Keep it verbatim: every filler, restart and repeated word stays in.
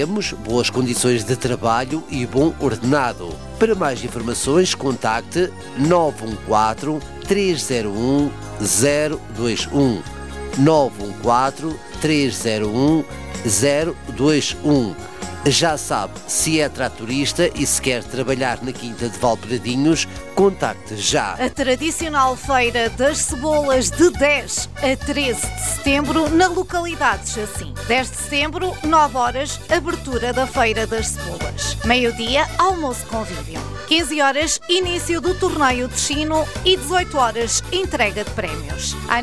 Temos boas condições de trabalho e bom ordenado. Para mais informações, contacte nove um quatro, três zero um, zero dois um. nove um quatro, três zero um, zero dois um. Já sabe, se é tratorista e se quer trabalhar na Quinta de Valpradinhos, contacte já. A tradicional Feira das Cebolas de dez a treze de setembro na localidade de Chacim. dez de setembro, nove horas, abertura da Feira das Cebolas. Meio-dia, almoço convívio. quinze horas, início do torneio de Chino e dezoito horas, entrega de prémios.